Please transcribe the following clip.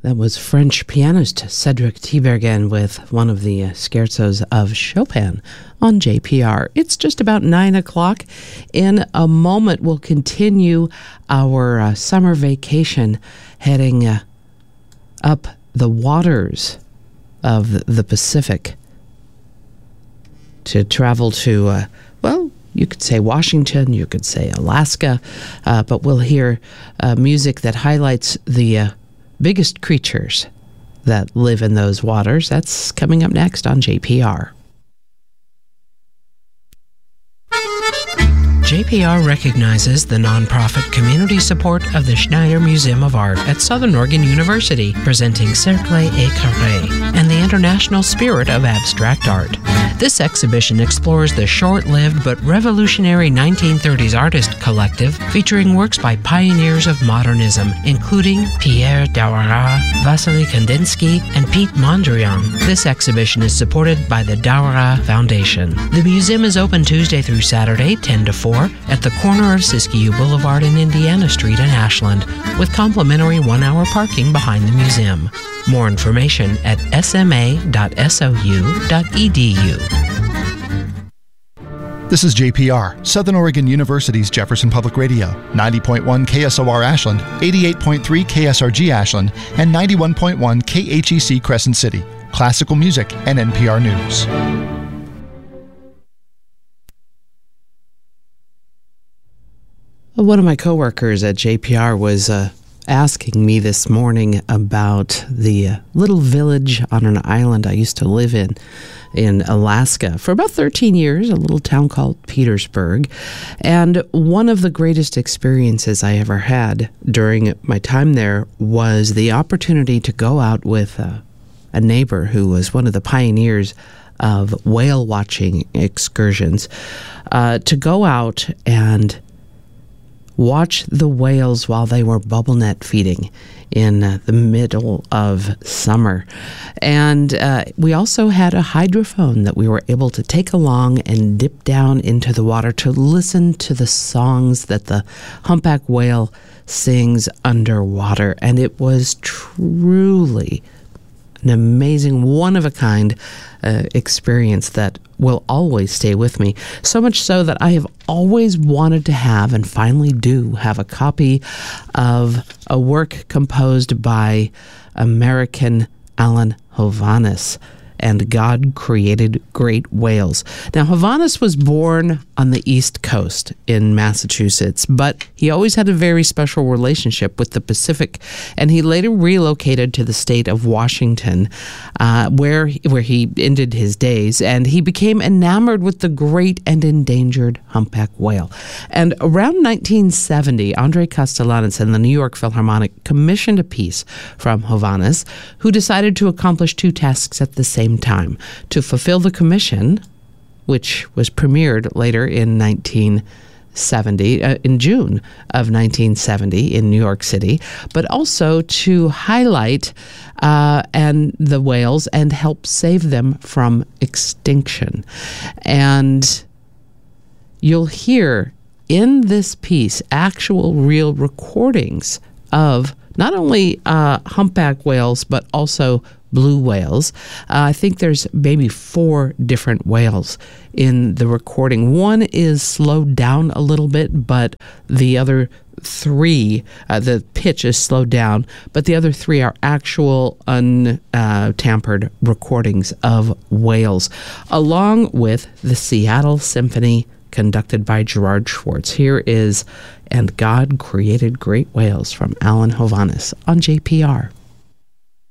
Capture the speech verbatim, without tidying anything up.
That was French pianist Cedric Tiberghien with one of the uh, scherzos of Chopin on J P R. It's just about nine o'clock. In a moment, we'll continue our uh, summer vacation heading uh, up the waters of the Pacific to travel to, uh, well, you could say Washington, you could say Alaska, uh, but we'll hear uh, music that highlights the uh, biggest creatures that live in those waters. That's coming up next on J P R. J P R recognizes the nonprofit community support of the Schneider Museum of Art at Southern Oregon University, presenting Cercle et Carré and the international spirit of abstract art. This exhibition explores the short-lived but revolutionary nineteen thirties artist collective, featuring works by pioneers of modernism, including Pierre Daouara, Vasily Kandinsky, and Pete Mondrian. This exhibition is supported by the Daouara Foundation. The museum is open Tuesday through Saturday, ten to four, at the corner of Siskiyou Boulevard and Indiana Street in Ashland, with complimentary one-hour parking behind the museum. More information at s m a dot s o u dot e d u. This is J P R, Southern Oregon University's Jefferson Public Radio, ninety point one K S O R Ashland, eighty-eight point three K S R G Ashland, and ninety-one point one K H E C Crescent City. Classical music and N P R News. One of my coworkers at J P R was uh, asking me this morning about the uh, little village on an island I used to live in, in Alaska for about thirteen years, a little town called Petersburg. And one of the greatest experiences I ever had during my time there was the opportunity to go out with uh, a neighbor who was one of the pioneers of whale watching excursions, uh, to go out and watch the whales while they were bubble net feeding in uh, the middle of summer. And uh, we also had a hydrophone that we were able to take along and dip down into the water to listen to the songs that the humpback whale sings underwater. And it was truly an amazing, one-of-a-kind uh, experience that will always stay with me. So much so that I have always wanted to have, and finally do have, a copy of a work composed by American Alan Hovhaness, and God Created Great Whales. Now, Hovhaness was born on the East Coast in Massachusetts, but he always had a very special relationship with the Pacific, and he later relocated to the state of Washington, uh, where, where he ended his days, and he became enamored with the great and endangered humpback whale. And around nineteen seventy, Andre Kostelanetz and the New York Philharmonic commissioned a piece from Hovhaness, who decided to accomplish two tasks at the same time: to fulfill the commission, which was premiered later in nineteen seventy, uh, in June of nineteen seventy in New York City, but also to highlight uh, and the whales and help save them from extinction. And you'll hear in this piece actual real recordings of not only uh, humpback whales, but also blue whales. Uh, I think there's maybe four different whales in the recording. One is slowed down a little bit, but the other three, uh, the pitch is slowed down, but the other three are actual untampered uh, recordings of whales, along with the Seattle Symphony conducted by Gerard Schwartz. Here is And God Created Great Whales from Alan Hovhaness on J P R.